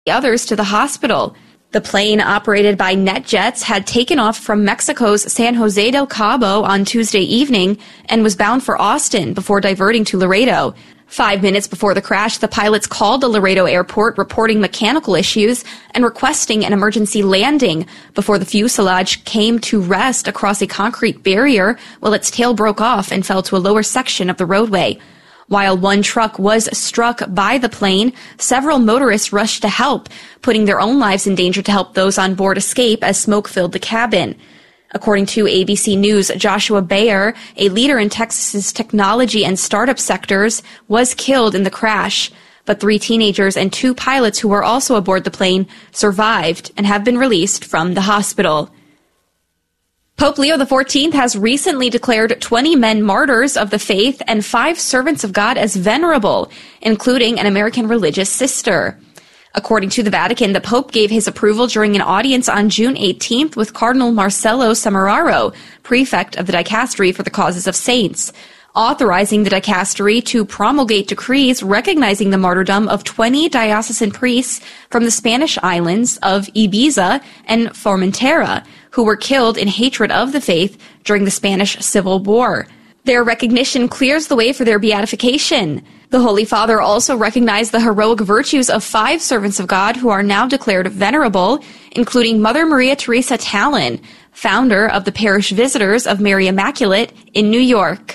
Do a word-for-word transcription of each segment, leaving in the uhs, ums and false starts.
the others to the hospital. The plane, operated by NetJets, had taken off from Mexico's San Jose del Cabo on Tuesday evening and was bound for Austin before diverting to Laredo. Five minutes before the crash, the pilots called the Laredo airport reporting mechanical issues and requesting an emergency landing before the fuselage came to rest across a concrete barrier while its tail broke off and fell to a lower section of the roadway. While one truck was struck by the plane, several motorists rushed to help, putting their own lives in danger to help those on board escape as smoke filled the cabin. According to A B C News, Joshua Bayer, a leader in Texas's technology and startup sectors, was killed in the crash. But three teenagers and two pilots who were also aboard the plane survived and have been released from the hospital. Pope Leo the fourteenth has recently declared twenty men martyrs of the faith and five servants of God as venerable, including an American religious sister. According to the Vatican, the Pope gave his approval during an audience on June eighteenth with Cardinal Marcello Semeraro, prefect of the Dicastery for the Causes of Saints, authorizing the Dicastery to promulgate decrees recognizing the martyrdom of twenty diocesan priests from the Spanish islands of Ibiza and Formentera, who were killed in hatred of the faith during the Spanish Civil War. Their recognition clears the way for their beatification. The Holy Father also recognized the heroic virtues of five servants of God who are now declared venerable, including Mother Maria Teresa Tallon, founder of the Parish Visitors of Mary Immaculate in New York.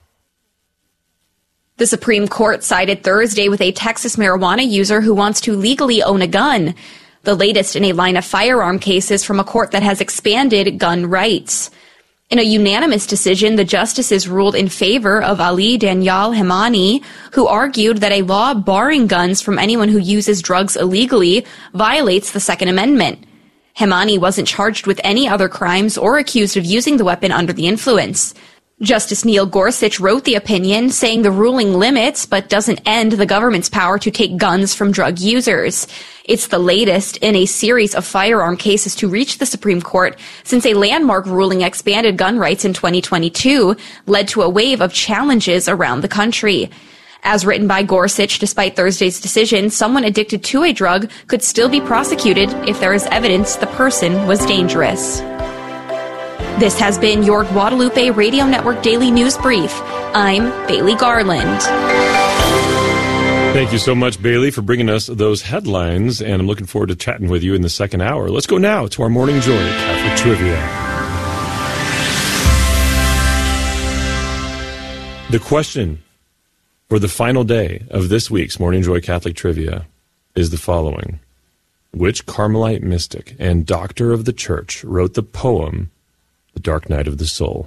The Supreme Court sided Thursday with a Texas marijuana user who wants to legally own a gun, the latest in a line of firearm cases from a court that has expanded gun rights. In a unanimous decision, the justices ruled in favor of Ali Daniel Hemani, who argued that a law barring guns from anyone who uses drugs illegally violates the Second Amendment. Hemani wasn't charged with any other crimes or accused of using the weapon under the influence. Justice Neil Gorsuch wrote the opinion, saying the ruling limits but doesn't end the government's power to take guns from drug users. It's the latest in a series of firearm cases to reach the Supreme Court since a landmark ruling expanded gun rights in twenty twenty-two led to a wave of challenges around the country. As written by Gorsuch, despite Thursday's decision, someone addicted to a drug could still be prosecuted if there is evidence the person was dangerous. This has been your Guadalupe Radio Network Daily News Brief. I'm Bailey Garland. Thank you so much, Bailey, for bringing us those headlines, and I'm looking forward to chatting with you in the second hour. Let's go now to our Morning Joy Catholic Trivia. The question for the final day of this week's Morning Joy Catholic Trivia is the following. Which Carmelite mystic and doctor of the Church wrote the poem The Dark Night of the Soul?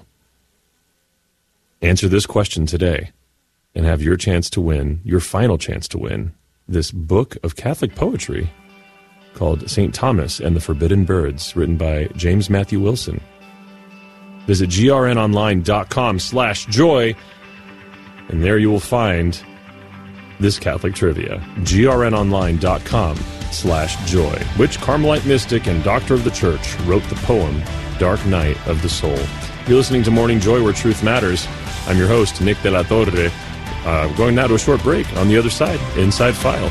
Answer this question today and have your chance to win, your final chance to win, this book of Catholic poetry called Saint Thomas and the Forbidden Birds, written by James Matthew Wilson. Visit grnonline.com slash joy, and there you will find this Catholic trivia. grnonline.com slash joy. Which Carmelite mystic and doctor of the Church wrote the poem Dark Night of the Soul? You're listening to Morning Joy, where truth matters. I'm your host, Nick De La Torre. Uh, we're going now to a short break. On the other side, Inside File.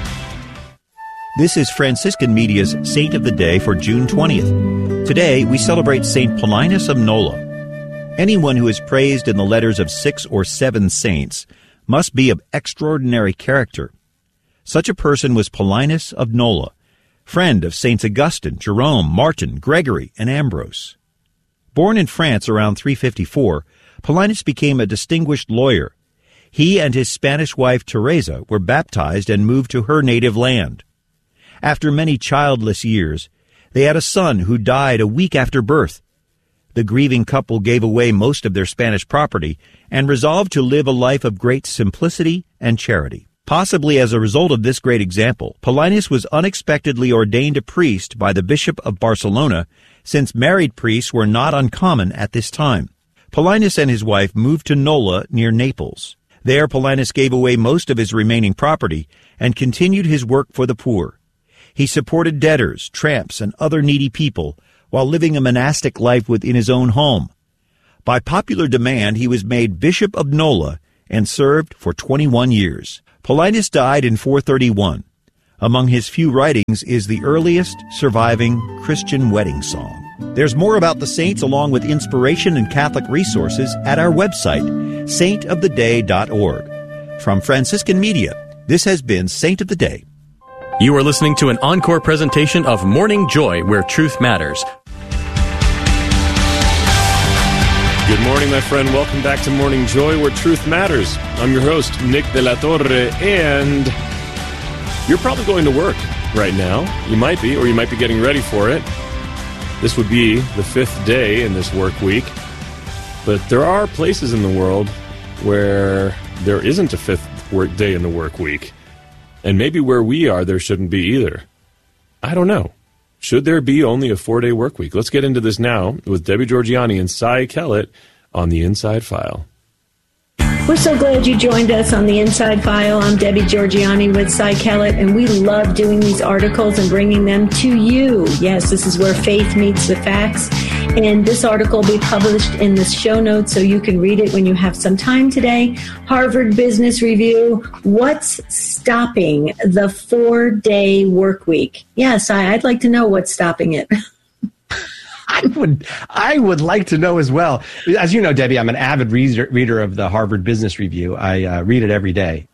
This is Franciscan Media's Saint of the Day for June twentieth. Today, we celebrate Saint Paulinus of Nola. Anyone who is praised in the letters of six or seven saints must be of extraordinary character. Such a person was Paulinus of Nola, friend of Saints Augustine, Jerome, Martin, Gregory, and Ambrose. Born in France around three fifty-four, Paulinus became a distinguished lawyer. He and his Spanish wife Teresa were baptized and moved to her native land. After many childless years, they had a son who died a week after birth. The grieving couple gave away most of their Spanish property and resolved to live a life of great simplicity and charity. Possibly as a result of this great example, Paulinus was unexpectedly ordained a priest by the Bishop of Barcelona, since married priests were not uncommon at this time. Paulinus and his wife moved to Nola near Naples. There, Paulinus gave away most of his remaining property and continued his work for the poor. He supported debtors, tramps, and other needy people while living a monastic life within his own home. By popular demand, he was made Bishop of Nola and served for twenty-one years. Paulinus died in four thirty-one. Among his few writings is the earliest surviving Christian wedding song. There's more about the saints along with inspiration and Catholic resources at our website, saint of the day dot org. From Franciscan Media, this has been Saint of the Day. You are listening to an encore presentation of Morning Joy, where truth matters. Good morning, my friend. Welcome back to Morning Joy, where truth matters. I'm your host, Nick de la Torre, and you're probably going to work right now. You might be, or you might be getting ready for it. This would be the fifth day in this work week, but there are places in the world where there isn't a fifth work day in the work week, and maybe where we are, there shouldn't be either. I don't know. Should there be only a four-day work week? Let's get into this now with Debbie Georgianni and Cy Kellett on The Inside File. We're so glad you joined us on The Inside File. I'm Debbie Georgianni with Cy Kellett, and we love doing these articles and bringing them to you. Yes, this is where faith meets the facts. And this article will be published in the show notes so you can read it when you have some time today. Harvard Business Review, what's stopping the four-day work week? Yes, I, I'd like to know what's stopping it. I would I would like to know as well. As you know, Debbie, I'm an avid reader, reader of the Harvard Business Review. I uh, read it every day.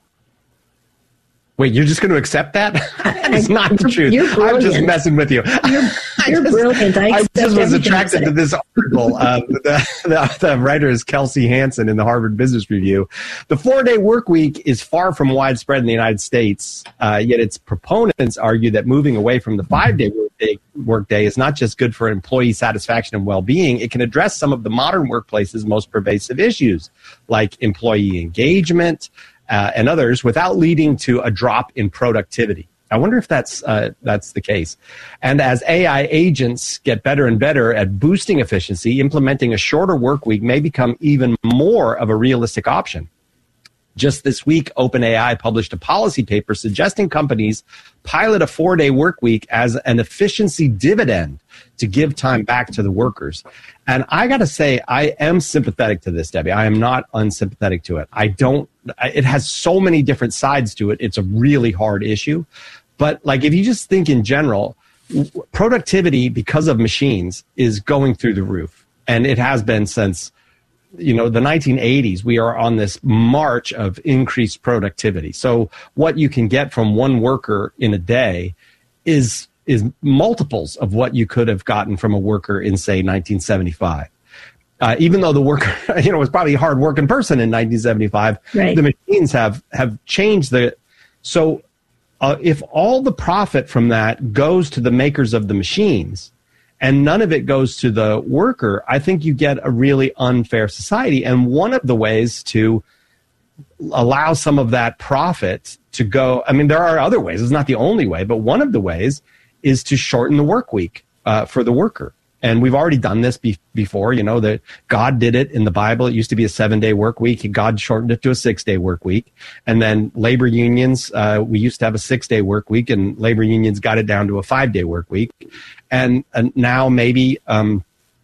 Wait, you're just going to accept that? That is not the truth. I'm just messing with you. You're, you're just, brilliant. I, I just was attracted to this article. Uh, the, the, the writer is Kelsey Hansen in the Harvard Business Review. The four-day work week is far from widespread in the United States, uh, yet its proponents argue that moving away from the five-day workday workday is not just good for employee satisfaction and well-being. It can address some of the modern workplace's most pervasive issues, like employee engagement, Uh, and others, without leading to a drop in productivity. I wonder if that's uh, that's the case. And as A I agents get better and better at boosting efficiency, implementing a shorter work week may become even more of a realistic option. Just this week, OpenAI published a policy paper suggesting companies pilot a four-day work week as an efficiency dividend to give time back to the workers. And I got to say, I am sympathetic to this, Debbie. I am not unsympathetic to it. I don't, it has so many different sides to it. It's a really hard issue. But like, if you just think in general, productivity because of machines is going through the roof. And it has been since, you know, the nineteen eighties. We are on this march of increased productivity. So what you can get from one worker in a day is is multiples of what you could have gotten from a worker in, say, nineteen seventy-five. Uh, even though the worker, you know, was probably a hard-working person in nineteen seventy-five, right. The machines have, have changed the... So uh, if all the profit from that goes to the makers of the machines and none of it goes to the worker, I think you get a really unfair society. And one of the ways to allow some of that profit to go... I mean, there are other ways. It's not the only way, but one of the ways is to shorten the work week uh, for the worker. And we've already done this be- before, you know, that God did it in the Bible. It used to be a seven-day work week. God shortened it to a six-day work week. And then labor unions, uh, we used to have a six-day work week, and labor unions got it down to a five-day work week. And, and now maybe, um,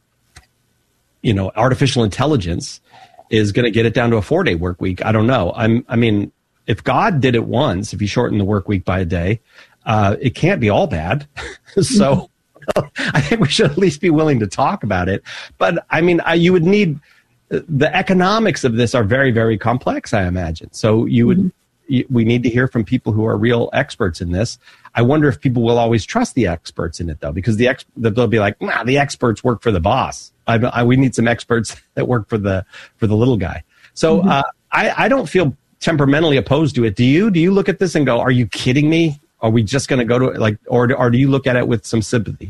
you know, artificial intelligence is going to get it down to a four-day work week. I don't know. I'm, I mean, if God did it once, if he shortened the work week by a day, Uh, it can't be all bad. So I think we should at least be willing to talk about it. But I mean, I, you would need, the economics of this are very, very complex, I imagine. So you would, mm-hmm. you, we need to hear from people who are real experts in this. I wonder if people will always trust the experts in it, though, because the ex, they'll be like, nah, the experts work for the boss. I, I, we need some experts that work for the, for the little guy. So mm-hmm. uh, I, I don't feel temperamentally opposed to it. Do you? Do you look at this and go, are you kidding me? Are we just going to go to like, or, or do you look at it with some sympathy?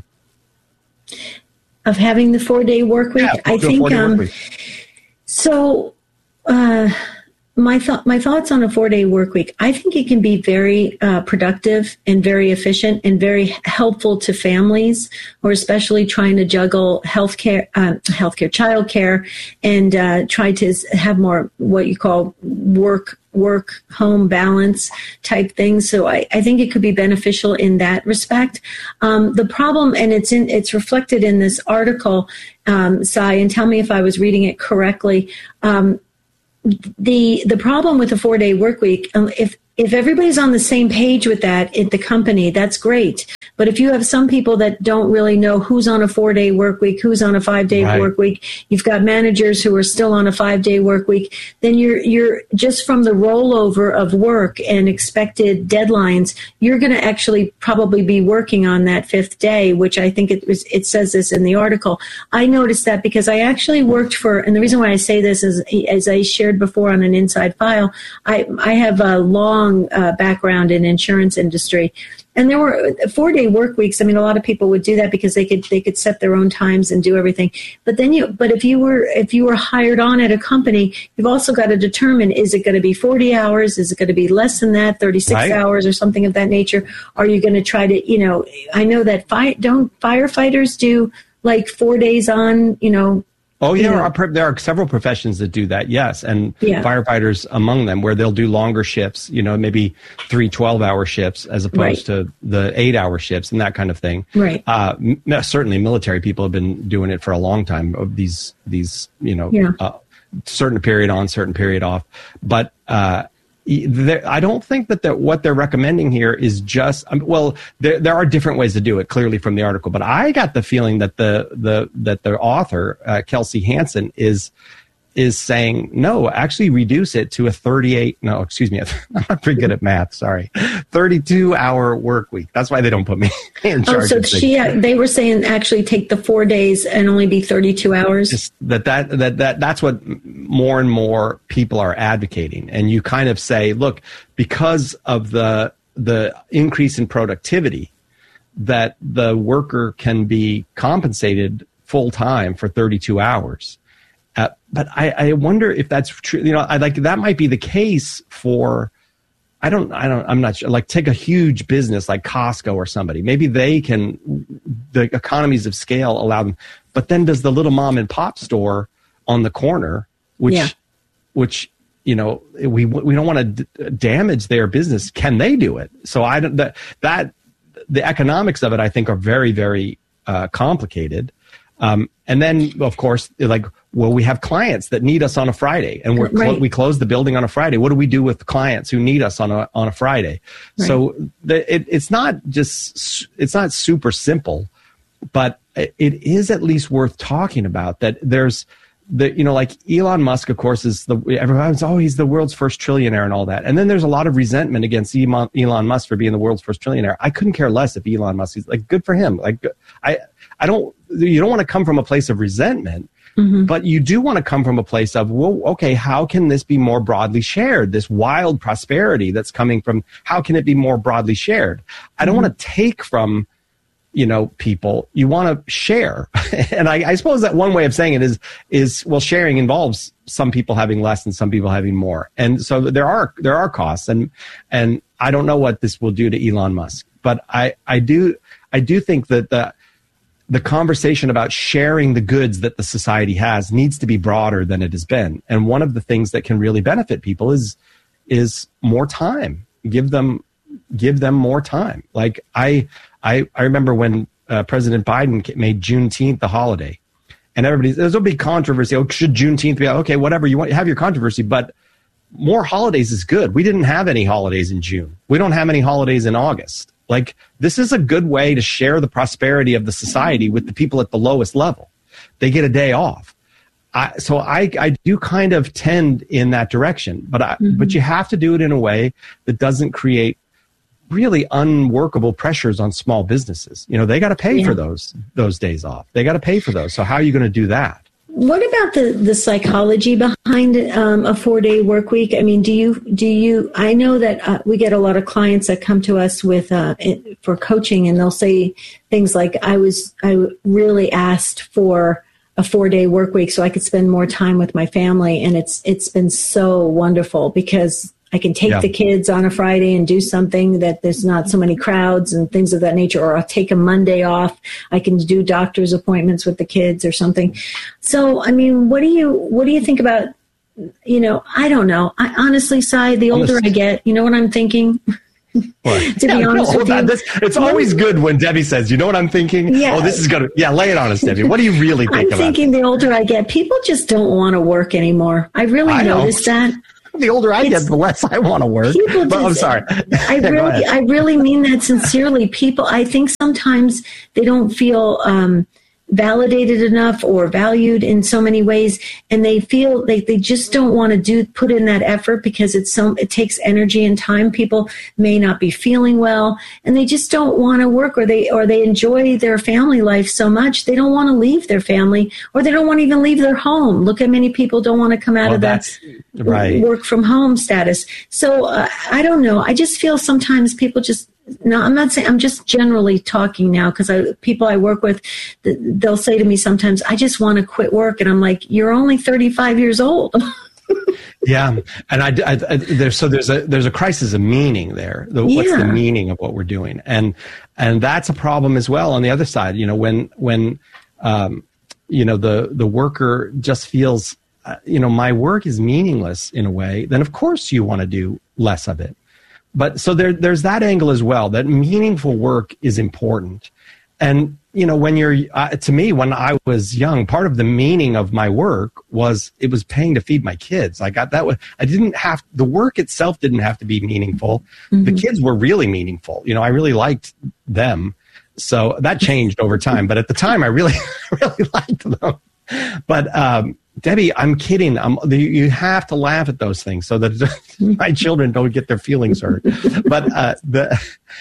Of having the four-day work week? Yeah, I think, um, week. so uh, my, th- my thoughts on a four-day work week, I think it can be very uh, productive and very efficient and very helpful to families who are especially trying to juggle healthcare, uh, healthcare, childcare, and uh, try to have more what you call work work home balance type things. So I, I think it could be beneficial in that respect. Um, the problem, and it's in, it's reflected in this article, um, Cy, and tell me if I was reading it correctly. Um, the the problem with a four day work week, um, if if everybody's on the same page with that at the company, that's great. But if you have some people that don't really know who's on a four-day work week, who's on a five-day right. work week, you've got managers who are still on a five-day work week, then you're you're just from the rollover of work and expected deadlines, you're going to actually probably be working on that fifth day, which I think it was. It says this in the article. I noticed that because I actually worked for, and the reason why I say this is, as I shared before on an Inside File, I I have a long Uh, background in insurance industry, and there were four-day work weeks. I mean, a lot of people would do that because they could they could set their own times and do everything. But then you, but if you were if you were hired on at a company, you've also got to determine: is it going to be forty hours? Is it going to be less than that, thirty-six right. hours, or something of that nature? Are you going to try to, you know? I know that fi- don't firefighters do like four days on, you know. Oh, yeah, there are, there are several professions that do that, yes, and yeah. firefighters among them, where they'll do longer shifts, you know, maybe three twelve-hour shifts as opposed right. to the eight-hour shifts and that kind of thing. Right. Uh, m- certainly, military people have been doing it for a long time, of these, these you know, yeah. uh, certain period on, certain period off. But uh, there, I don't think that the, what they're recommending here is just, um, well, there, there are different ways to do it, clearly from the article, but I got the feeling that the, the, that the author, uh, Kelsey Hansen, is, is saying, no, actually reduce it to a thirty-eight, no, excuse me, I'm not pretty good at math, sorry, thirty-two hour work week. That's why they don't put me in charge. Oh, so of she, they were saying actually take the four days and only be thirty-two hours? Just that, that, that, that, that's what more and more people are advocating. And you kind of say, look, because of the, the increase in productivity, that the worker can be compensated full time for thirty-two hours. Uh, but I, I wonder if that's true. You know, I like that might be the case for, I don't, I don't, I'm not sure. Like, take a huge business like Costco or somebody. Maybe they can, the economies of scale allow them. But then does the little mom and pop store on the corner, which, yeah. which, you know, we we don't want to d- damage their business. Can they do it? So I don't, that, that the economics of it, I think, are very, very uh, complicated. Um, and then, of course, like, well, we have clients that need us on a Friday, and we're clo- right. we close the building on a Friday. What do we do with clients who need us on a on a Friday? Right. So the, it, it's not just it's not super simple, but it is at least worth talking about. That there's the you know like Elon Musk, of course, is the everyone's oh he's the world's first trillionaire and all that, and then there's a lot of resentment against Elon, Elon Musk for being the world's first trillionaire. I couldn't care less if Elon Musk is like good for him. Like I I don't you don't want to come from a place of resentment. Mm-hmm. But you do want to come from a place of, well, okay, how can this be more broadly shared? This wild prosperity that's coming from, how can it be more broadly shared? I don't mm-hmm. want to take from, you know, people. You want to share. And I, I suppose that one way of saying it is, is, well, sharing involves some people having less and some people having more. And so there are, there are costs. And, and I don't know what this will do to Elon Musk, but I, I do, I do think that the, the conversation about sharing the goods that the society has needs to be broader than it has been. And one of the things that can really benefit people is, is more time. Give them, give them more time. Like I, I, I remember when uh, President Biden made Juneteenth the holiday, and everybody, there's a big controversy. Oh, should Juneteenth be, okay, whatever you want, have your controversy, but more holidays is good. We didn't have any holidays in June. We don't have any holidays in August. Like, this is a good way to share the prosperity of the society with the people at the lowest level. They get a day off. I, so I, I do kind of tend in that direction, but I, mm-hmm. but you have to do it in a way that doesn't create really unworkable pressures on small businesses. You know, they got to pay yeah. for those those days off. They got to pay for those. So how are you going to do that? What about the, the psychology behind um, a four-day work week? I mean, do you, do you, I know that uh, we get a lot of clients that come to us with, uh, for coaching, and they'll say things like, I was, I really asked for a four-day work week so I could spend more time with my family. And it's, it's been so wonderful because I can take yeah. the kids on a Friday and do something that there's not so many crowds and things of that nature, or I'll take a Monday off. I can do doctor's appointments with the kids or something. So, I mean, what do you, what do you think about, you know, I don't know. I honestly, Cy, the older Honest. I get, you know what I'm thinking? What? to yeah, be honest no, with that, you. This, it's always good when Debbie says, you know what I'm thinking? Yeah. Oh, this is going to, yeah, lay it on us, Debbie. What do you really think I'm about thinking this? The older I get, people just don't want to work anymore. I really I noticed know. that. the older I get, the less I want to work. But I'm sorry. I really, I really mean that sincerely. People, I think sometimes they don't feel um, validated enough or valued in so many ways, and they feel they, they just don't want to do put in that effort because it's so it takes energy and time. People may not be feeling well, and they just don't want to work, or they or they enjoy their family life so much they don't want to leave their family, or they don't want to even leave their home. Look at many people don't want to come out well, of that right. work from home status. So uh, I don't know. I just feel sometimes people just. No, I'm not saying, I'm just generally talking now because I, people I work with, they'll say to me sometimes, I just want to quit work. And I'm like, you're only thirty-five years old. Yeah. And I, I, I there's, so there's a, there's a crisis of meaning there. The, yeah. What's the meaning of what we're doing? And, and that's a problem as well on the other side. You know, when, when, um, you know, the, the worker just feels, uh, you know, my work is meaningless in a way, then of course you want to do less of it. But so there, there's that angle as well, that meaningful work is important. And, you know, when you're, uh, to me, when I was young, part of the meaning of my work was it was paying to feed my kids. I got that. Was, I didn't have, the work itself didn't have to be meaningful. Mm-hmm. The kids were really meaningful. You know, I really liked them. So that changed over time. But at the time, I really, really liked them. But, um, Debbie, I'm kidding. I'm, you have to laugh at those things so that my children don't get their feelings hurt. But uh, the,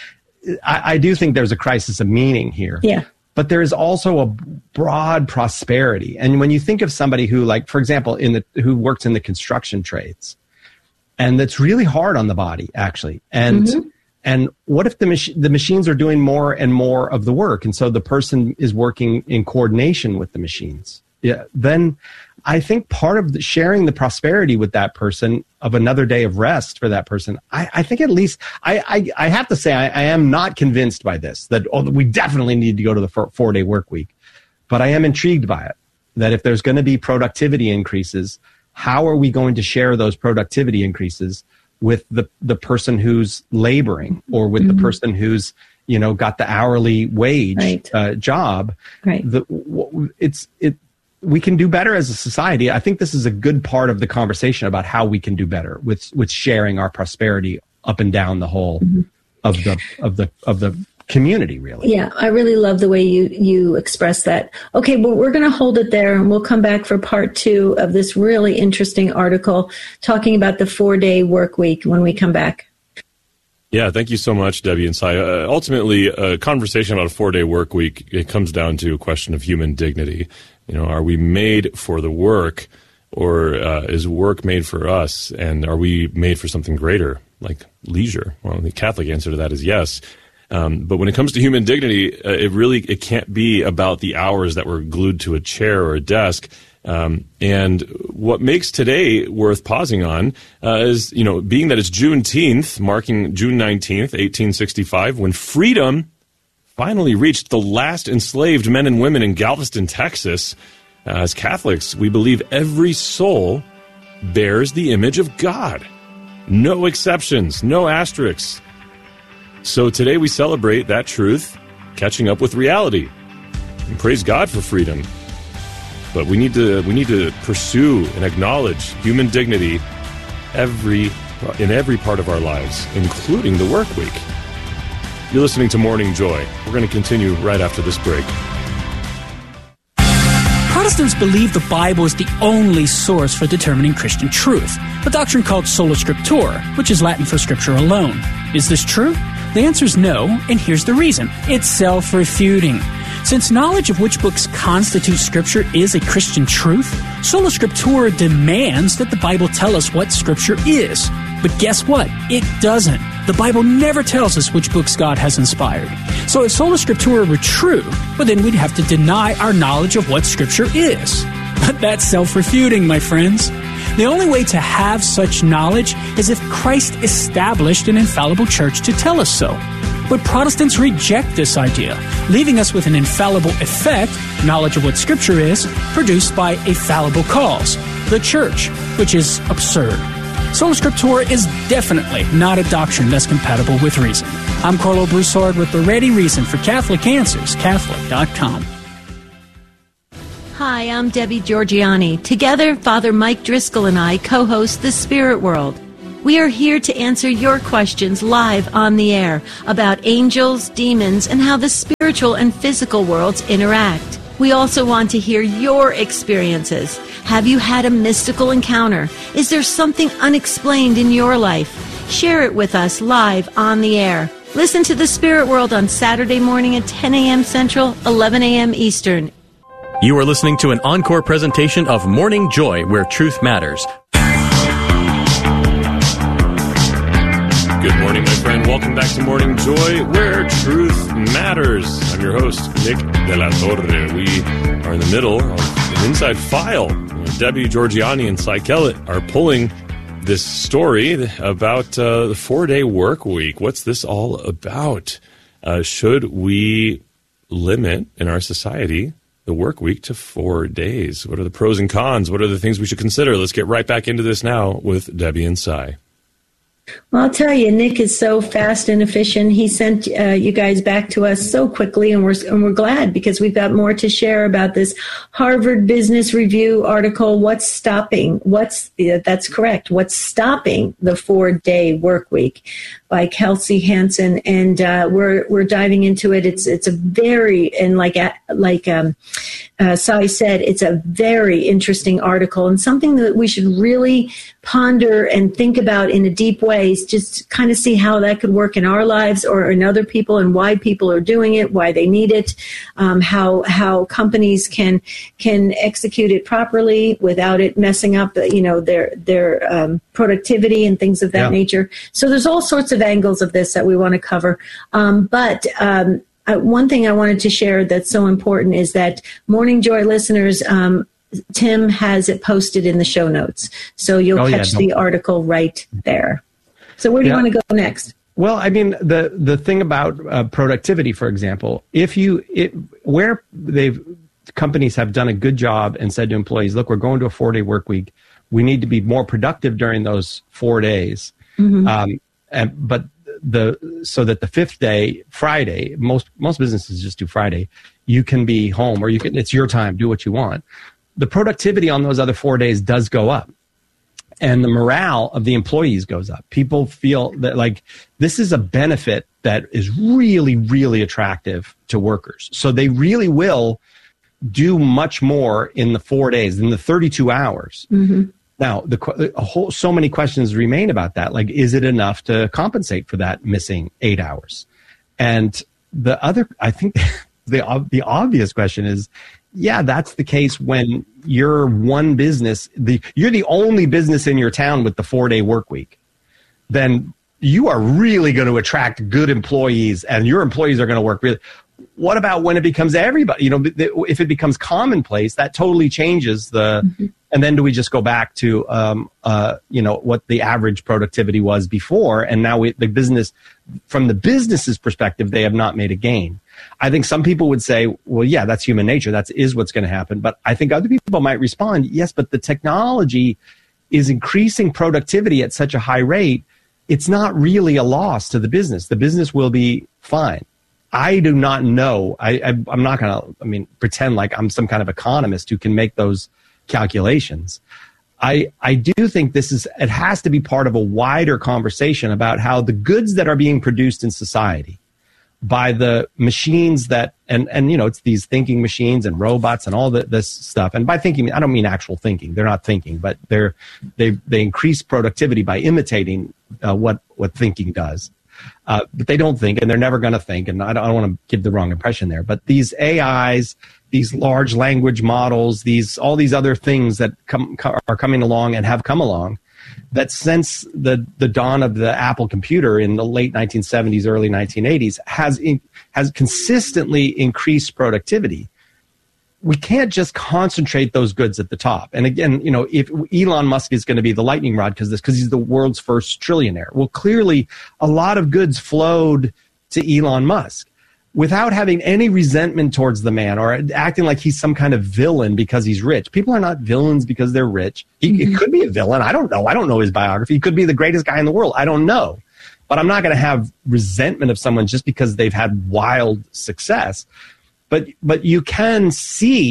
I, I do think there's a crisis of meaning here. Yeah. But there is also a broad prosperity. And when you think of somebody who, like, for example, in the who works in the construction trades, and that's really hard on the body, actually. And mm-hmm. and what if the mach- the machines are doing more and more of the work, and so the person is working in coordination with the machines? Yeah, then I think part of the sharing the prosperity with that person of another day of rest for that person, I, I think at least, I, I, I have to say, I, I am not convinced by this, that oh, we definitely need to go to the four, four-day work week. But I am intrigued by it, that if there's going to be productivity increases, how are we going to share those productivity increases with the, the person who's laboring or with mm-hmm. the person who's, you know, got the hourly wage right. uh, job? Right. The, it's, it, we can do better as a society. I think this is a good part of the conversation about how we can do better with, with sharing our prosperity up and down the whole mm-hmm. of the, of the, of the community, really. Yeah. I really love the way you, you express that. Okay. Well, we're going to hold it there and we'll come back for part two of this really interesting article talking about the four day work week when we come back. Yeah, thank you so much, Debbie and Cy. Uh, ultimately, a conversation about a four-day work week, it comes down to a question of human dignity. You know, are we made for the work, or uh, is work made for us? And are we made for something greater, like leisure? Well, the Catholic answer to that is yes. Um, but when it comes to human dignity, uh, it really it can't be about the hours that we're glued to a chair or a desk. Um, and what makes today worth pausing on uh, is, you know, being that it's Juneteenth, marking June nineteenth, eighteen sixty-five, when freedom finally reached the last enslaved men and women in Galveston, Texas. Uh, as Catholics, we believe every soul bears the image of God. No exceptions, no asterisks. So today we celebrate that truth, catching up with reality. And praise God for freedom. But we need to we need to pursue and acknowledge human dignity every in every part of our lives, including the work week. You're listening to Morning Joy. We're going to continue right after this break. Protestants believe the Bible is the only source for determining Christian truth, a doctrine called sola scriptura, which is Latin for scripture alone. Is this true? The answer is no, and here's the reason. It's self-refuting. Since knowledge of which books constitute Scripture is a Christian truth, sola scriptura demands that the Bible tell us what Scripture is. But guess what? It doesn't. The Bible never tells us which books God has inspired. So if sola scriptura were true, well then we'd have to deny our knowledge of what Scripture is. But that's self-refuting, my friends. The only way to have such knowledge is if Christ established an infallible church to tell us so. But Protestants reject this idea, leaving us with an infallible effect, knowledge of what Scripture is, produced by a fallible cause, the church, which is absurd. Sola Scriptura is definitely not a doctrine that's compatible with reason. I'm Carlo Broussard with the ready reason for Catholic Answers, Catholic dot com. Hi, Hi, I'm Debbie Georgianni. Together, Father Mike Driscoll and I co-host The Spirit World. We are here to answer your questions live on the air about angels, demons, and how the spiritual and physical worlds interact. We also want to hear your experiences. Have you had a mystical encounter? Is there something unexplained in your life? Share it with us live on the air. Listen to The Spirit World on Saturday morning at ten a.m. Central, eleven a.m. Eastern. You are listening to an encore presentation of Morning Joy, where truth matters. Good morning, my friend. Welcome back to Morning Joy, where truth matters. I'm your host, Nick De La Torre. We are in the middle of an inside file. Debbie Georgianni and Cy Kellett are pulling this story about uh, the four-day work week. What's this all about? Uh, should we limit in our society the work week to four days? What are the pros and cons? What are the things we should consider? Let's get right back into this now with Debbie and Cy. Well, I'll tell you, Nick is so fast and efficient. He sent uh, you guys back to us so quickly, and we're and we're glad because we've got more to share about this Harvard Business Review article. What's stopping? What's uh, that's correct. What's stopping the four-day work week by Kelsey Hansen, and uh, we're we're diving into it. It's it's a very and like like um, uh, Cy said, it's a very interesting article and something that we should really ponder and think about in a deep way, just kind of see how that could work in our lives or in other people and why people are doing it, why they need it, um, how how companies can can execute it properly without it messing up, you know, their their um, productivity and things of that yeah. nature. So there's all sorts of angles of this that we want to cover. Um, but um, uh, one thing I wanted to share that's so important is that Morning Joy listeners, um, Tim has it posted in the show notes. So you'll oh, catch yeah, the article right there. So where do yeah. you want to go next? Well, I mean, the, the thing about uh, productivity, for example, if you, it, where they've, companies have done a good job and said to employees, look, we're going to a four day work week. We need to be more productive during those four days. Mm-hmm. Um, and, but the, so that the fifth day, Friday, most, most businesses just do Friday. You can be home or you can, it's your time, do what you want. The productivity on those other four days does go up. And the morale of the employees goes up. People feel that like this is a benefit that is really, really attractive to workers. So they really will do much more in the four days than the thirty-two hours. Mm-hmm. Now, the a whole, so many questions remain about that. Like, is it enough to compensate for that missing eight hours? And the other, I think the the obvious question is, yeah, that's the case when you're one business, the you're the only business in your town with the four-day work week. Then you are really going to attract good employees, and your employees are going to work really. What about when it becomes everybody? You know, if it becomes commonplace, that totally changes the. Mm-hmm. And then do we just go back to, um, uh, you know, what the average productivity was before, and now we, the business, from the business's perspective, they have not made a gain. I think some people would say, well, yeah, that's human nature. That is what's going to happen. But I think other people might respond, yes, but the technology is increasing productivity at such a high rate. It's not really a loss to the business. The business will be fine. I do not know. I, I, I'm not going to, I mean, pretend like I'm some kind of economist who can make those calculations. I, I do think this is, it has to be part of a wider conversation about how the goods that are being produced in society by the machines that, and, and you know, it's these thinking machines and robots and all the, this stuff. And by thinking, I don't mean actual thinking. They're not thinking, but they're, they, they increase productivity by imitating uh, what, what thinking does. Uh, but they don't think, and they're never going to think. And I don't, I don't want to give the wrong impression there. But these A Is, these large language models, these all these other things that come are coming along and have come along, that since the the dawn of the Apple computer in the late nineteen seventies, early nineteen eighties, has in, has consistently increased productivity. We can't just concentrate those goods at the top. And again, you know, if Elon Musk is going to be the lightning rod because this, because he's the world's first trillionaire. Well, clearly, a lot of goods flowed to Elon Musk without having any resentment towards the man or acting like he's some kind of villain because he's rich. People are not villains because they're rich. He, mm-hmm. It could be a villain. I don't know. I don't know his biography. He could be the greatest guy in the world. I don't know. But I'm not going to have resentment of someone just because they've had wild success. But but you can see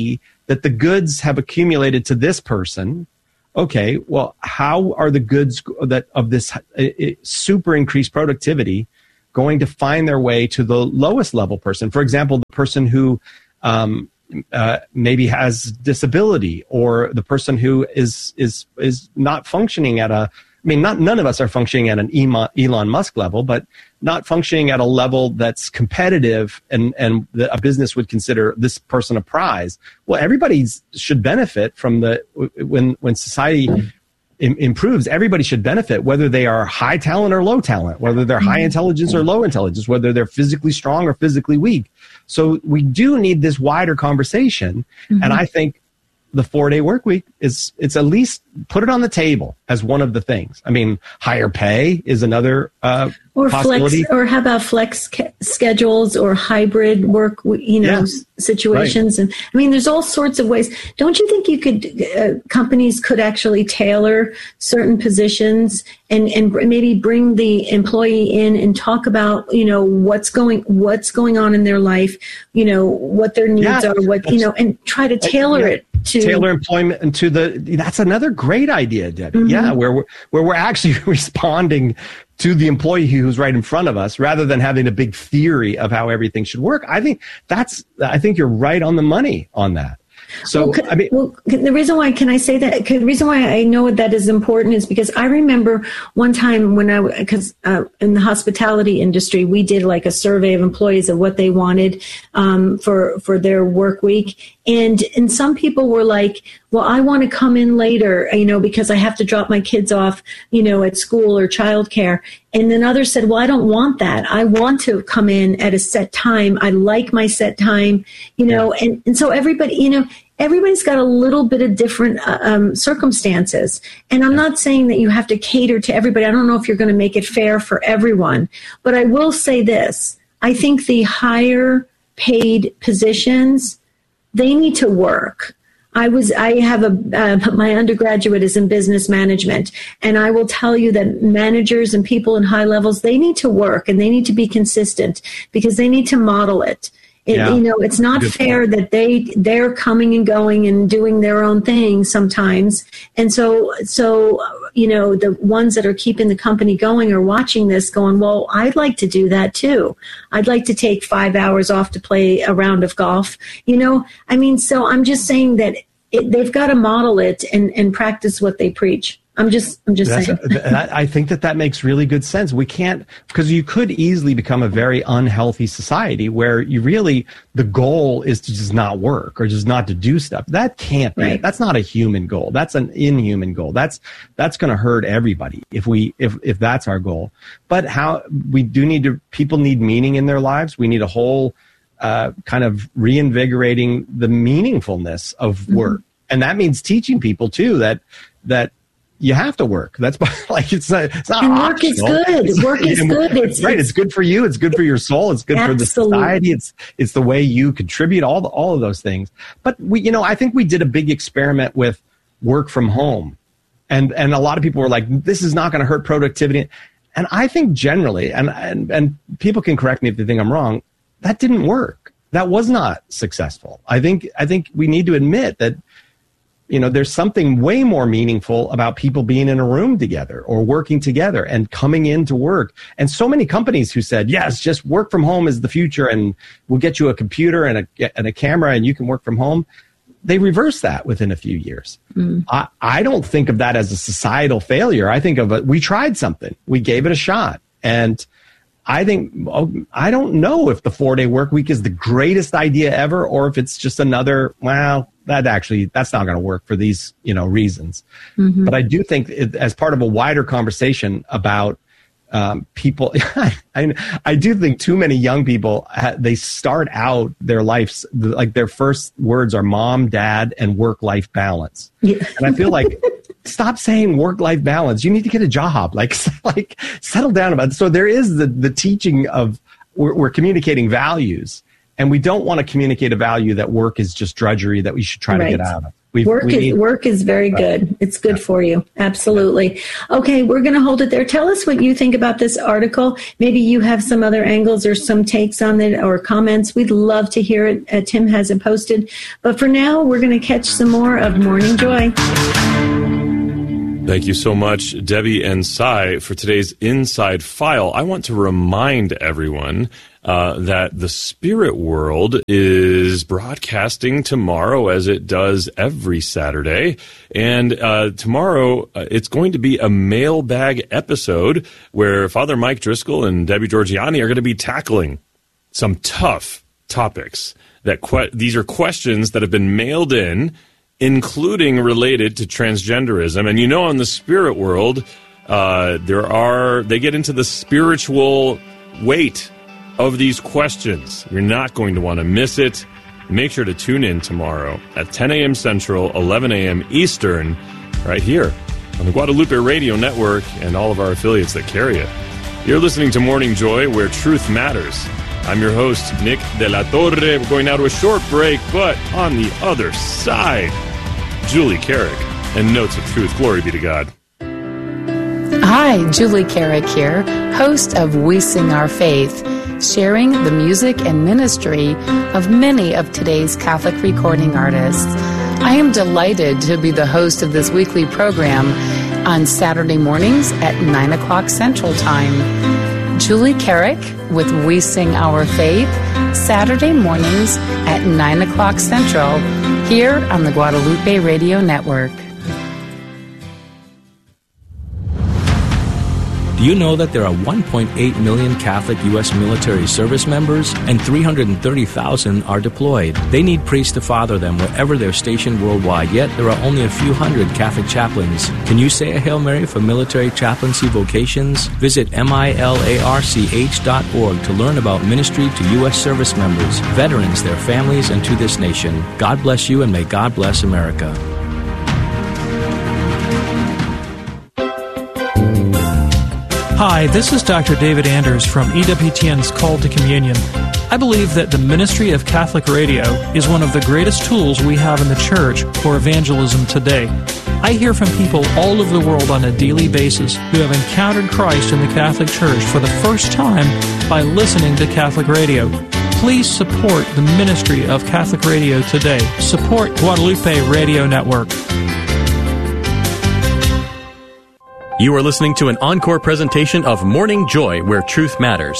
that the goods have accumulated to this person. Okay, well, how are the goods that of this uh, super increased productivity going to find their way to the lowest level person? For example, the person who um, uh, maybe has disability, or the person who is is is not functioning at a. I mean, not none of us are functioning at an Elon Musk level, but not functioning at a level that's competitive and, and the, a business would consider this person a prize. Well, everybody should benefit from the, when, when society im- improves, everybody should benefit, whether they are high talent or low talent, whether they're high intelligence or low intelligence, whether they're physically strong or physically weak. So we do need this wider conversation. Mm-hmm. And I think the four-day work week is, it's at least put it on the table as one of the things. I mean, higher pay is another uh, or possibility. Flex, or how about flex ca- schedules or hybrid work, you know, yeah. s- situations. Right. And I mean, there's all sorts of ways. Don't you think you could, uh, companies could actually tailor certain positions and, and maybe bring the employee in and talk about, you know, what's going, what's going on in their life, you know, what their needs yeah, are, what, you know, and try to tailor yeah. it. To tailor employment and to the, that's another great idea, Debbie. Mm-hmm. Yeah, where we're, where we're actually responding to the employee who's right in front of us rather than having a big theory of how everything should work. I think that's, I think you're right on the money on that. So, well, could, I mean, well, the reason why, can I say that? The reason why I know that is important is because I remember one time when I, because uh, in the hospitality industry, we did like a survey of employees of what they wanted um, for for their work week, and and some people were like, well, I want to come in later, you know, because I have to drop my kids off, you know, at school or childcare. And then others said, well, I don't want that. I want to come in at a set time. I like my set time, you know, yeah. and, and so everybody, you know, everybody's got a little bit of different uh, um, circumstances. And I'm yeah. not saying that you have to cater to everybody. I don't know if you're going to make it fair for everyone, but I will say this. I think the higher paid positions, they need to work. I was, I have a, uh, my undergraduate is in business management, and I will tell you that managers and people in high levels, they need to work and they need to be consistent because they need to model it. It, yeah. You know, it's not Good fair point. that they, they're coming and going and doing their own thing sometimes. And so, so, you know, the ones that are keeping the company going are watching this going, well, I'd like to do that too. I'd like to take five hours off to play a round of golf. You know, I mean, so I'm just saying that it, they've got to model it and, and practice what they preach. I'm just, I'm just That's saying. A, I think that that makes really good sense. We can't, because you could easily become a very unhealthy society where you really, the goal is to just not work or just not to do stuff. That can't be, right. That's not a human goal. That's an inhuman goal. That's, that's going to hurt everybody if we, if, if that's our goal. But how, we do need to, people need meaning in their lives. We need a whole, uh, kind of reinvigorating the meaningfulness of work. Mm-hmm. And that means teaching people too, that, that, you have to work. That's like it's not. It's not. And work optional. is good. It's, work is good. It's right. It's, it's good for you. It's good for your soul. It's good absolutely. for the society. It's it's the way you contribute. All the, all of those things. But we, you know, I think we did a big experiment with work from home, and and a lot of people were like, "This is not going to hurt productivity." And I think generally, and and and people can correct me if they think I'm wrong, that didn't work. That was not successful. I think I think we need to admit that. You know, there's something way more meaningful about people being in a room together or working together and coming into work. And so many companies who said, yes, just work from home is the future and we'll get you a computer and a, and a camera and you can work from home. They reversed that within a few years. Mm. I, I don't think of that as a societal failure. I think of it, we tried something. We gave it a shot. And I think, I don't know if the four-day work week is the greatest idea ever or if it's just another, well, that actually, that's not going to work for these, you know, reasons. Mm-hmm. But I do think it, as part of a wider conversation about um, people, I, I do think too many young people, they start out their lives, like their first words are mom, dad, and work-life balance. Yeah. And I feel like, stop saying work-life balance. You need to get a job. Like, like settle down about it. So there is the, the teaching of, we're, we're communicating values. and we don't want to communicate a value that work is just drudgery that we should try Right. to get out of. We've, Work we is need, work is very good. It's good for you. Absolutely. Okay, we're going to hold it there. Tell us what you think about this article. Maybe you have some other angles or some takes on it or comments. We'd love to hear it. Uh, Tim has it posted. But for now, we're going to catch some more of Morning Joy. Thank you so much, Debbie and Cy, for today's Inside File. I want to remind everyone uh, that the Spirit World is broadcasting tomorrow, as it does every Saturday. And uh, tomorrow, uh, it's going to be a mailbag episode where Father Mike Driscoll and Debbie Georgiani are going to be tackling some tough topics. That que- these are questions that have been mailed in, including related to transgenderism. And you know, in the Spirit World, uh, there are they get into the spiritual weight of these questions. You're not going to want to miss it. Make sure to tune in tomorrow at ten a.m. Central, eleven a.m. Eastern, right here on the Guadalupe Radio Network and all of our affiliates that carry it. You're listening to Morning Joy, where truth matters. I'm your host, Nick De La Torre. We're going now to a short break, but on the other side, Julie Carrick and Notes of Truth. Glory be to God. Hi, Julie Carrick here, host of We Sing Our Faith, sharing the music and ministry of many of today's Catholic recording artists. I am delighted to be the host of this weekly program on Saturday mornings at nine o'clock Central Time. Julie Carrick with We Sing Our Faith, Saturday mornings at nine o'clock Central, here on the Guadalupe Radio Network. Do you know that there are one point eight million Catholic U S military service members and three hundred thirty thousand are deployed? They need priests to father them wherever they're stationed worldwide, yet there are only a few hundred Catholic chaplains. Can you say a Hail Mary for military chaplaincy vocations? Visit milarch dot org to learn about ministry to U S service members, veterans, their families, and to this nation. God bless you, and may God bless America. Hi, this is Doctor David Anders from E W T N's Call to Communion. I believe that the ministry of Catholic radio is one of the greatest tools we have in the Church for evangelism today. I hear from people all over the world on a daily basis who have encountered Christ in the Catholic Church for the first time by listening to Catholic radio. Please support the ministry of Catholic radio today. Support Guadalupe Radio Network. You are listening to an encore presentation of Morning Joy, where truth matters.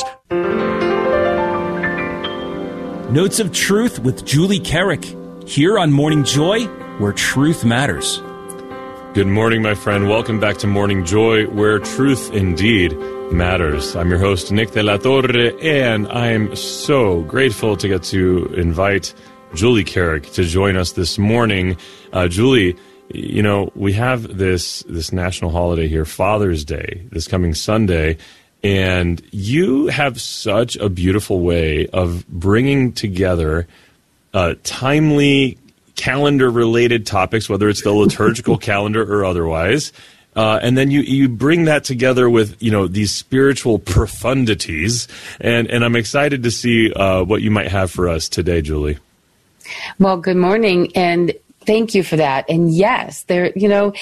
Notes of Truth with Julie Carrick, here on Morning Joy, where truth matters. Good morning, my friend. Welcome back to Morning Joy, where truth indeed matters. I'm your host, Nick De La Torre, and I am so grateful to get to invite Julie Carrick to join us this morning. Uh, Julie, you know, we have this this national holiday here, Father's Day, this coming Sunday, and you have such a beautiful way of bringing together uh, timely calendar-related topics, whether it's the liturgical calendar or otherwise, uh, and then you you bring that together with, you know, these spiritual profundities, and, and I'm excited to see uh, what you might have for us today, Julie. Well, good morning, and thank you for that. And yes, there, you know,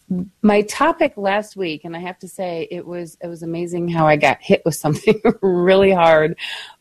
my topic last week, and I have to say it was it was amazing how I got hit with something really hard,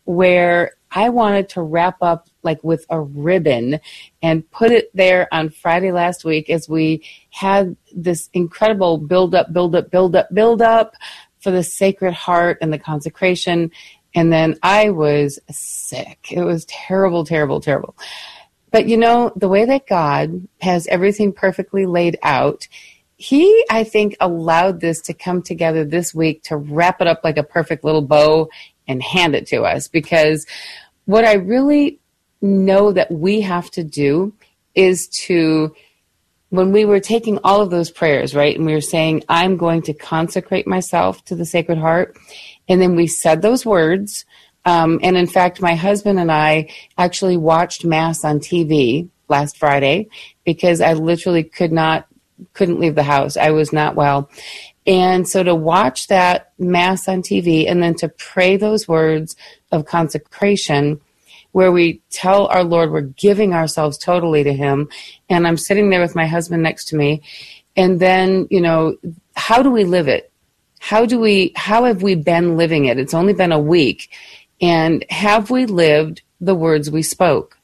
where I wanted to wrap up like with a ribbon and put it there on Friday last week as we had this incredible build up, build up, build up, build up for the Sacred Heart and the consecration. And then I was sick. It was terrible, terrible, terrible. But, you know, the way that God has everything perfectly laid out, he, I think, allowed this to come together this week to wrap it up like a perfect little bow and hand it to us. Because what I really know that we have to do is to, when we were taking all of those prayers, right, and we were saying, I'm going to consecrate myself to the Sacred Heart, and then we said those words. Um, and in fact, my husband and I actually watched Mass on T V last Friday because I literally could not, couldn't leave the house. I was not well. And so to watch that Mass on T V and then to pray those words of consecration where we tell our Lord we're giving ourselves totally to him. And I'm sitting there with my husband next to me. And then, you know, how do we live it? How do we, how have we been living it? It's only been a week. And have we lived the words we spoke?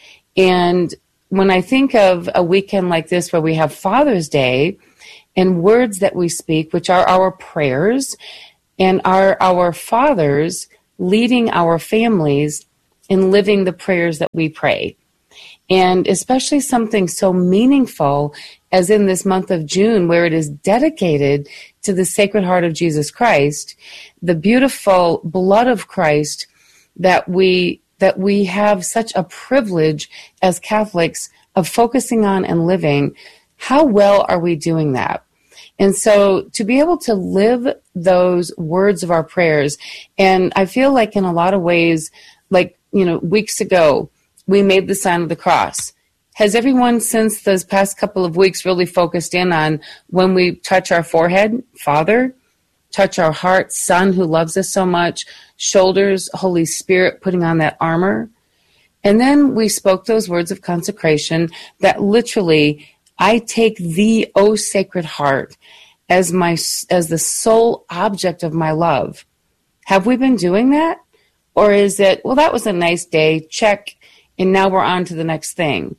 And when I think of a weekend like this where we have Father's Day and words that we speak, which are our prayers, and are our fathers leading our families in living the prayers that we pray. And especially something so meaningful as in this month of June, where it is dedicated to the Sacred Heart of Jesus Christ, the beautiful blood of Christ that we that we have such a privilege as Catholics of focusing on and living. How well are we doing that? And so to be able to live those words of our prayers, and I feel like in a lot of ways, like, you know, weeks ago, we made the sign of the cross. Has everyone since those past couple of weeks really focused in on when we touch our forehead, Father, touch our heart, Son who loves us so much, shoulders, Holy Spirit, putting on that armor? And then we spoke those words of consecration that literally, I take thee, O Sacred Heart, as my as the sole object of my love. Have we been doing that? Or is it, well, that was a nice day, check, and now we're on to the next thing?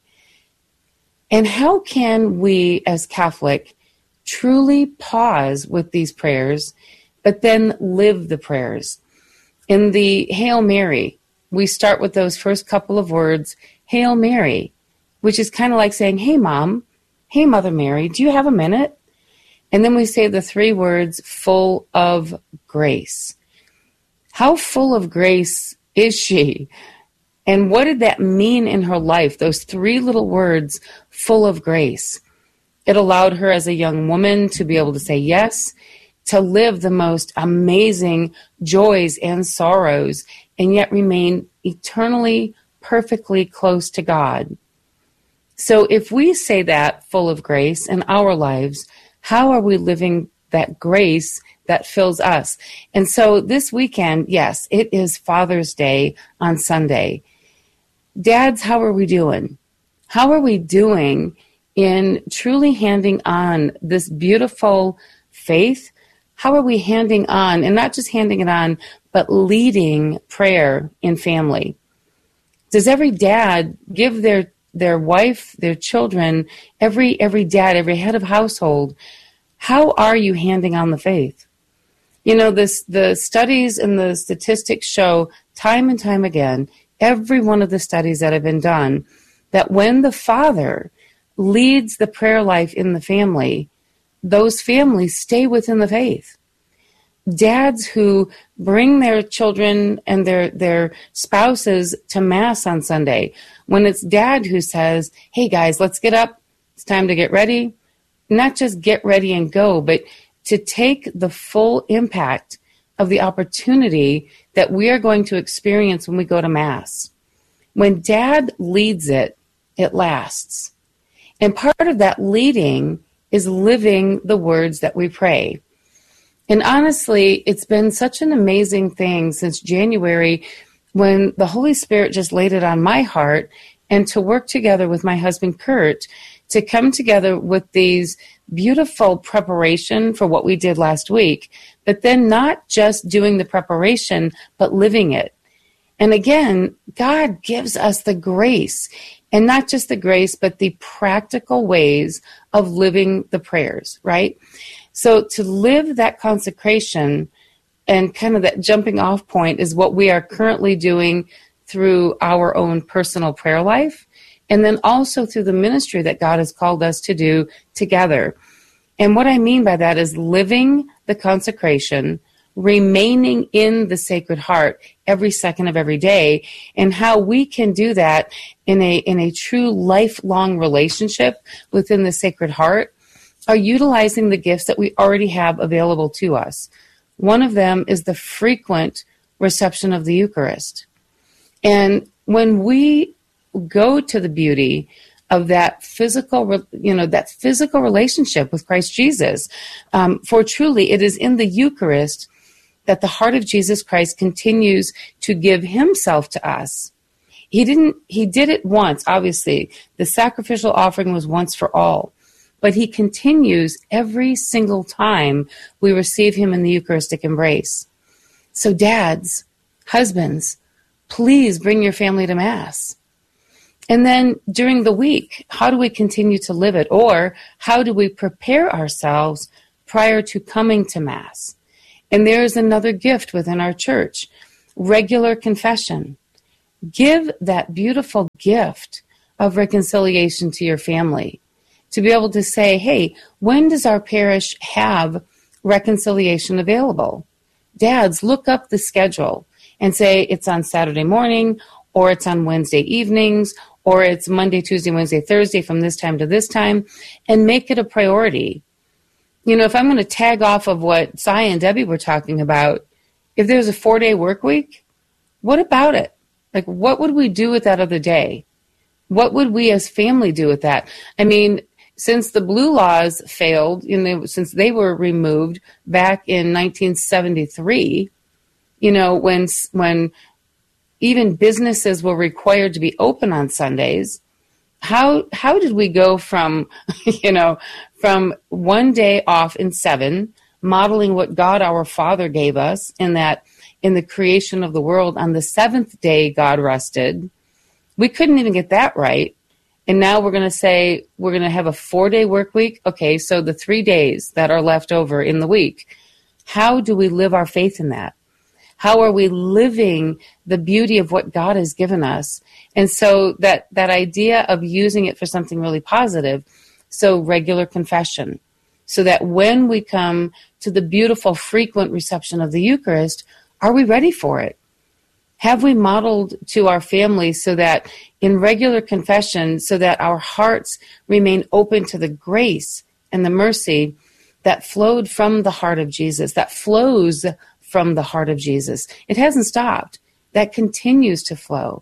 And how can we, as Catholic, truly pause with these prayers, but then live the prayers? In the Hail Mary, we start with those first couple of words, Hail Mary, which is kind of like saying, hey, Mom, hey, Mother Mary, do you have a minute? And then we say the three words, full of grace. How full of grace is she? And what did that mean in her life? Those three little words, full of grace. It allowed her as a young woman to be able to say yes, to live the most amazing joys and sorrows, and yet remain eternally, perfectly close to God. So if we say that, full of grace, in our lives, how are we living that grace that fills us? And so this weekend, yes, it is Father's Day on Sunday. Dads, how are we doing? How are we doing in truly handing on this beautiful faith? How are we handing on, and not just handing it on, but leading prayer in family? Does every dad give their their wife, their children, every every dad, every head of household, how are you handing on the faith? You know, this the studies and the statistics show time and time again, every one of the studies that have been done, that when the father leads the prayer life in the family, those families stay within the faith. Dads who bring their children and their, their spouses to Mass on Sunday, when it's dad who says, hey guys, let's get up, it's time to get ready, not just get ready and go, but to take the full impact of the opportunity that we are going to experience when we go to Mass. When dad leads it, it lasts. And part of that leading is living the words that we pray. And honestly, it's been such an amazing thing since January when the Holy Spirit just laid it on my heart, and to work together with my husband, Kurt, to come together with these beautiful preparation for what we did last week, but then not just doing the preparation, but living it. And again, God gives us the grace, and not just the grace, but the practical ways of living the prayers, right? So to live that consecration and kind of that jumping off point is what we are currently doing through our own personal prayer life, and then also through the ministry that God has called us to do together. And what I mean by that is living the consecration, remaining in the Sacred Heart every second of every day, and how we can do that in a in a true lifelong relationship within the Sacred Heart are utilizing the gifts that we already have available to us. One of them is the frequent reception of the Eucharist. And when we go to the beauty of that physical, you know, that physical relationship with Christ Jesus, um, for truly it is in the Eucharist that the heart of Jesus Christ continues to give himself to us. He didn't, he did it once, obviously. The sacrificial offering was once for all. But he continues every single time we receive him in the Eucharistic embrace. So dads, husbands, please bring your family to Mass. And then during the week, how do we continue to live it? Or how do we prepare ourselves prior to coming to Mass? And there's another gift within our church, regular confession. Give that beautiful gift of reconciliation to your family. To be able to say, hey, when does our parish have reconciliation available? Dads, look up the schedule and say it's on Saturday morning, or it's on Wednesday evenings, or it's Monday, Tuesday, Wednesday, Thursday from this time to this time, and make it a priority. You know, if I'm going to tag off of what Cy and Debbie were talking about, if there's a four-day work week, what about it? Like, what would we do with that other day? What would we as family do with that? I mean, since the blue laws failed, you know, since they were removed back in nineteen seventy-three, you know, when when even businesses were required to be open on Sundays, how how did we go from, you know, from one day off in seven, modeling what God our Father gave us in that in the creation of the world, on the seventh day God rested. We couldn't even get that right. And now we're going to say we're going to have a four-day work week. Okay, so the three days that are left over in the week, how do we live our faith in that? How are we living the beauty of what God has given us? And so that, that idea of using it for something really positive, so regular confession, so that when we come to the beautiful, frequent reception of the Eucharist, are we ready for it? Have we modeled to our families so that in regular confession, so that our hearts remain open to the grace and the mercy that flowed from the heart of Jesus, that flows from the heart of Jesus? It hasn't stopped. That continues to flow.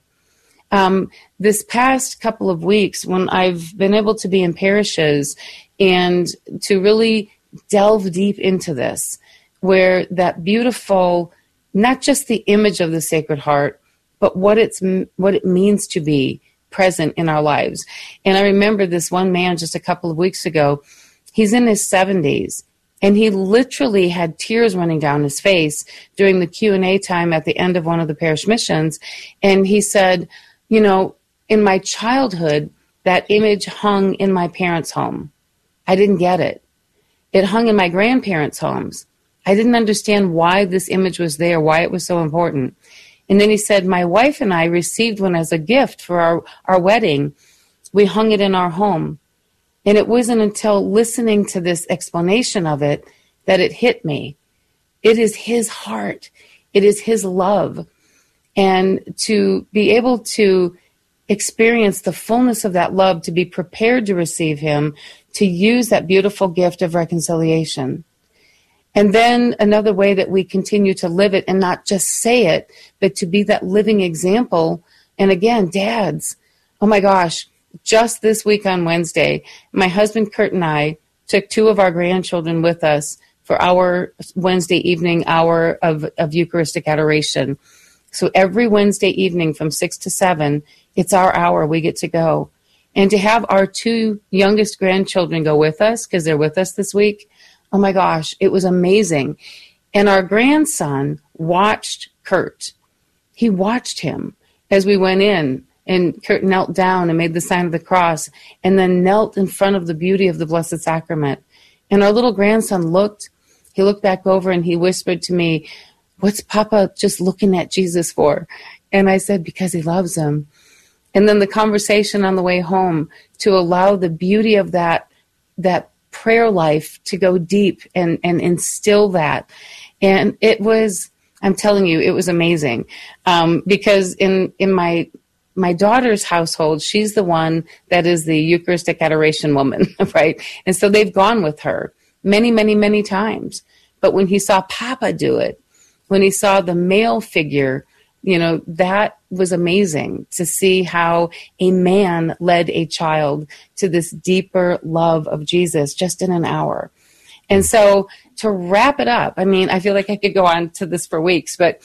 Um, this past couple of weeks, when I've been able to be in parishes and to really delve deep into this, where that beautiful, not just the image of the Sacred Heart, but what it's what it means to be present in our lives. And I remember this one man just a couple of weeks ago. He's in his seventies, and he literally had tears running down his face during the Q and A time at the end of one of the parish missions. And he said, you know, in my childhood, that image hung in my parents' home. I didn't get it. It hung in my grandparents' homes. I didn't understand why this image was there, why it was so important. And then he said, my wife and I received one as a gift for our, our wedding. We hung it in our home. And it wasn't until listening to this explanation of it that it hit me. It is his heart. It is his love. And to be able to experience the fullness of that love, to be prepared to receive him, to use that beautiful gift of reconciliation. And then another way that we continue to live it, and not just say it, but to be that living example. And again, dads, oh my gosh, just this week on Wednesday, my husband Kurt and I took two of our grandchildren with us for our Wednesday evening hour of, of Eucharistic adoration. So every Wednesday evening from six to seven, it's our hour, we get to go. And to have our two youngest grandchildren go with us, because they're with us this week, oh my gosh, it was amazing. And our grandson watched Kurt. He watched him as we went in, and Kurt knelt down and made the sign of the cross, and then knelt in front of the beauty of the Blessed Sacrament. And our little grandson looked, he looked back over and he whispered to me, what's Papa just looking at Jesus for? And I said, because he loves him. And then the conversation on the way home, to allow the beauty of that, that prayer life to go deep and, and instill that. And it was, I'm telling you, it was amazing. Um, because in, in my, my daughter's household, she's the one that is the Eucharistic adoration woman, right? And so they've gone with her many, many, many times. But when he saw Papa do it, when he saw the male figure, you know, that was amazing to see how a man led a child to this deeper love of Jesus just in an hour. And so to wrap it up, I mean, I feel like I could go on to this for weeks, but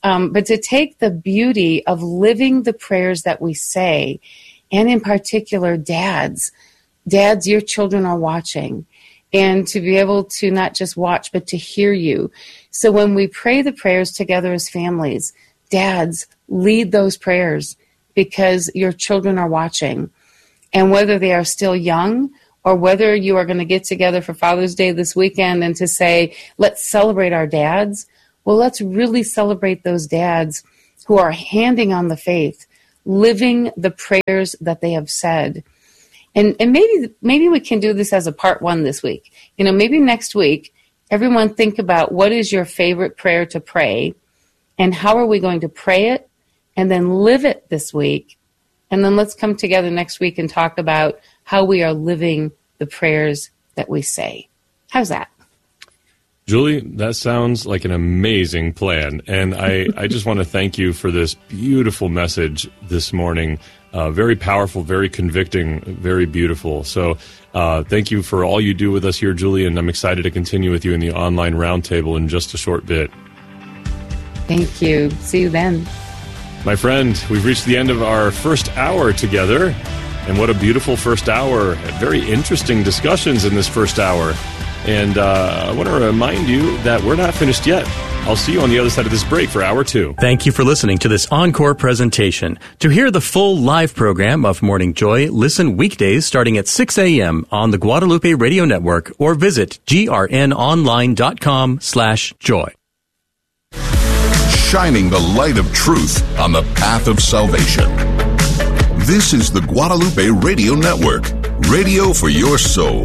Um, but to take the beauty of living the prayers that we say, and in particular, dads, dads, your children are watching, and to be able to not just watch, but to hear you. So when we pray the prayers together as families, dads, lead those prayers because your children are watching. And whether they are still young or whether you are going to get together for Father's Day this weekend and to say, let's celebrate our dads, well, let's really celebrate those dads who are handing on the faith, living the prayers that they have said. And and maybe maybe we can do this as a part one this week. You know, maybe next week, everyone think about what is your favorite prayer to pray and how are we going to pray it and then live it this week. And then let's come together next week and talk about how we are living the prayers that we say. How's that? Julie, that sounds like an amazing plan. And I, I just want to thank you for this beautiful message this morning. Uh, very powerful, very convicting, very beautiful. So uh, thank you for all you do with us here, Julie, and I'm excited to continue with you in the online roundtable in just a short bit. Thank you. See you then. My friend, we've reached the end of our first hour together. And what a beautiful first hour. Very interesting discussions in this first hour. And uh, I want to remind you that we're not finished yet. I'll see you on the other side of this break for hour two. Thank you for listening to this encore presentation. To hear the full live program of Morning Joy, listen weekdays starting at six a.m. on the Guadalupe Radio Network or visit grnonline.com slash joy. Shining the light of truth on the path of salvation. This is the Guadalupe Radio Network, radio for your soul.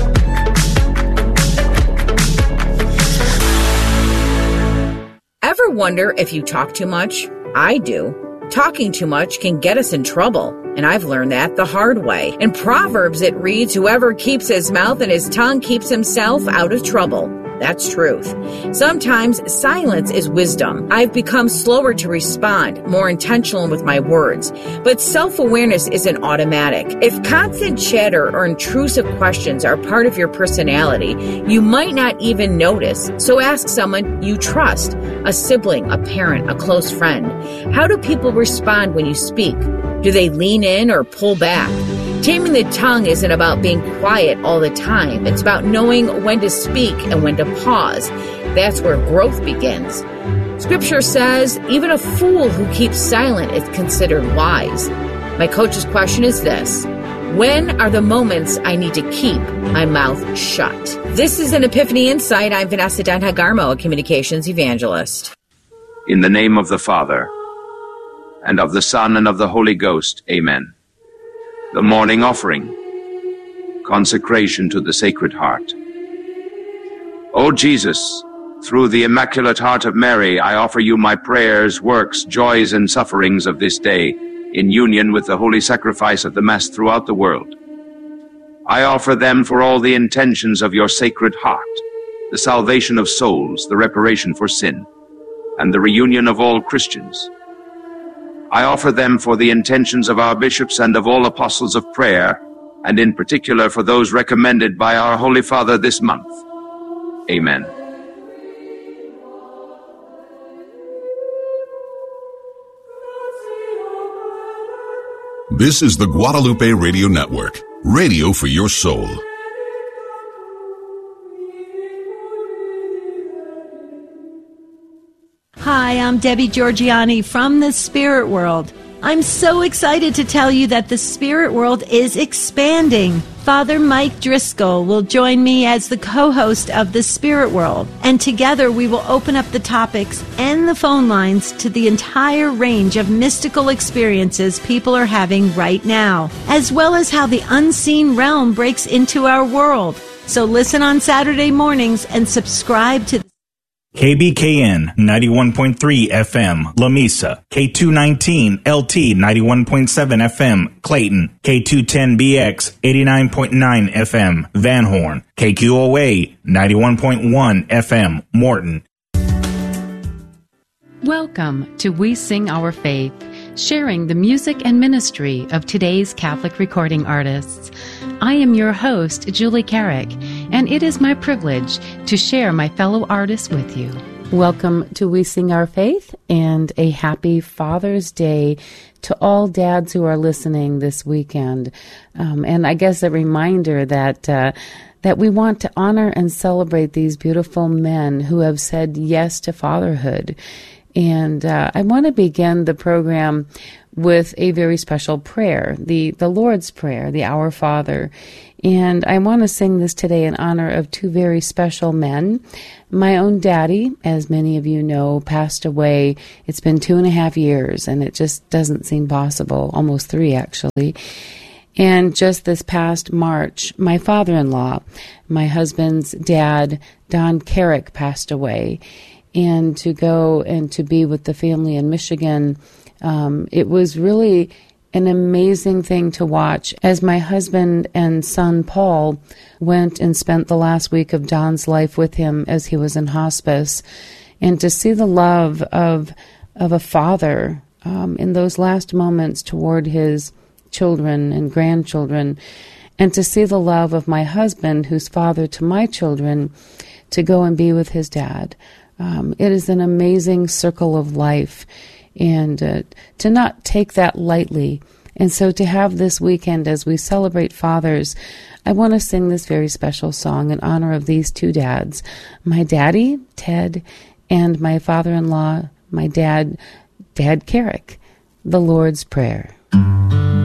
Ever wonder if you talk too much? I do. Talking too much can get us in trouble, and I've learned that the hard way. In Proverbs, it reads, "Whoever keeps his mouth and his tongue keeps himself out of trouble." That's truth. Sometimes silence is wisdom. I've become slower to respond, more intentional with my words. But self-awareness isn't automatic. If constant chatter or intrusive questions are part of your personality, you might not even notice. So ask someone you trust, a sibling, a parent, a close friend. How do people respond when you speak? Do they lean in or pull back? Taming the tongue isn't about being quiet all the time. It's about knowing when to speak and when to pause. That's where growth begins. Scripture says, even a fool who keeps silent is considered wise. My coach's question is this: when are the moments I need to keep my mouth shut? This is an Epiphany Insight. I'm Vanessa Denha-Garmo, a communications evangelist. In the name of the Father, and of the Son, and of the Holy Ghost, amen. The morning offering, consecration to the Sacred Heart. O Jesus, through the Immaculate Heart of Mary, I offer you my prayers, works, joys, and sufferings of this day, in union with the holy sacrifice of the Mass throughout the world. I offer them for all the intentions of your Sacred Heart, the salvation of souls, the reparation for sin, and the reunion of all Christians. I offer them for the intentions of our bishops and of all apostles of prayer, and in particular for those recommended by our Holy Father this month. Amen. This is the Guadalupe Radio Network, radio for your soul. Hi, I'm Debbie Georgiani from the Spirit World. I'm so excited to tell you that the Spirit World is expanding. Father Mike Driscoll will join me as the co-host of the Spirit World, and together we will open up the topics and the phone lines to the entire range of mystical experiences people are having right now, as well as how the unseen realm breaks into our world. So listen on Saturday mornings and subscribe to K B K N ninety-one point three F M, La Mesa, K two nineteen L T ninety-one point seven F M, Clayton, K two ten B X eighty-nine point nine F M, Van Horn, K Q O A ninety-one point one F M, Morton. Welcome to We Sing Our Faith, sharing the music and ministry of today's Catholic recording artists. I am your host, Julie Carrick, and it is my privilege to share my fellow artists with you. Welcome to We Sing Our Faith, and a happy Father's Day to all dads who are listening this weekend. Um, and I guess a reminder that uh, that we want to honor and celebrate these beautiful men who have said yes to fatherhood. And uh, I want to begin the program with a very special prayer, the, the Lord's Prayer, the Our Father. And I want to sing this today in honor of two very special men. My own daddy, as many of you know, passed away. It's been two and a half years, and it just doesn't seem possible, almost three actually. And just this past March, my father-in-law, my husband's dad, Don Carrick, passed away. And to go and to be with the family in Michigan, um, it was really an amazing thing to watch as my husband and son Paul went and spent the last week of Don's life with him as he was in hospice, and to see the love of of a father um, in those last moments toward his children and grandchildren, and to see the love of my husband, who's father to my children, to go and be with his dad. Um, it is an amazing circle of life, and uh, to not take that lightly. And so to have this weekend as we celebrate fathers, I want to sing this very special song in honor of these two dads, my daddy, Ted, and my father-in-law, my dad, Dad Carrick, the Lord's Prayer.